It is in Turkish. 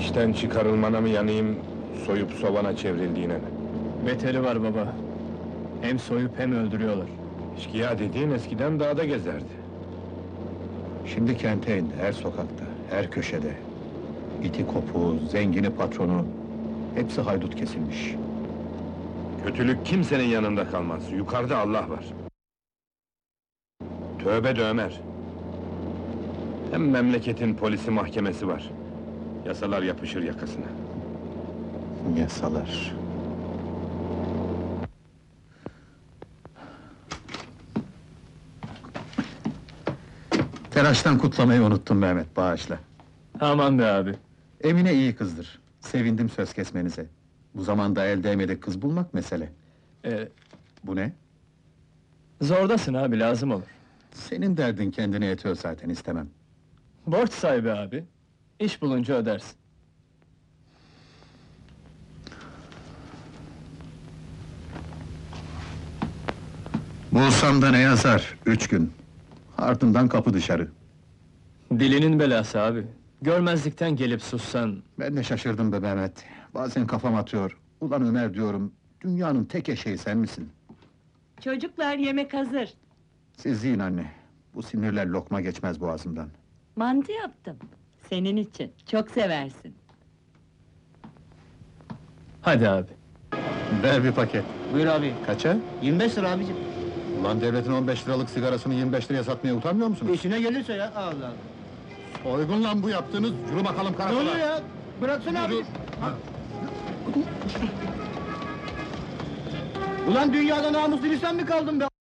İşten çıkarılmana mı yanayım, soyup sovana çevrildiğine mi? Beteri var baba. Hem soyup hem öldürüyorlar. İşkıya dediğin eskiden dağda gezerdi. Şimdi kente indi, her sokakta, her köşede. İti kopuğu, zengini patronu, hepsi haydut kesilmiş. Kötülük kimsenin yanında kalmaz, yukarıda Allah var. Tövbe de Ömer! Hem memleketin polisi mahkemesi var. Yasalar yapışır yakasına. Yasalar. Telaştan kutlamayı unuttum Mehmet, bağışla. Aman be abi. Emine iyi kızdır, sevindim söz kesmenize. Bu zamanda el değmedi kız bulmak mesele. Bu ne? Zordasın abi, lazım olur. Senin derdin kendine yetiyor zaten, istemem. Borç sahibi abi. İş bulunca ödersin. Bulsam da ne yazar, 3 gün. Ardından kapı dışarı. Dilinin belası abi. Görmezlikten gelip sussan... Ben de şaşırdım be Mehmet. Bazen kafam atıyor. Ulan Ömer diyorum, dünyanın tek eşeği sen misin? Çocuklar, yemek hazır. Siz yiyin anne. Bu sinirler lokma geçmez boğazımdan. Mantı yaptım. Senin için, çok seversin. Hadi abi. Ver bir paket. Buyur abi. Kaça? 25 lira abicim. Ulan devletin 15 liralık sigarasını 25 liraya satmaya utanmıyor musunuz? İşine gelirse ya, Allah Allah. Soygun lan bu yaptığınız, yürü bakalım Ne karakola! oluyor ya? Bıraksana abi. Yürü. Ulan dünyada namuslu bir sen mi kaldın be?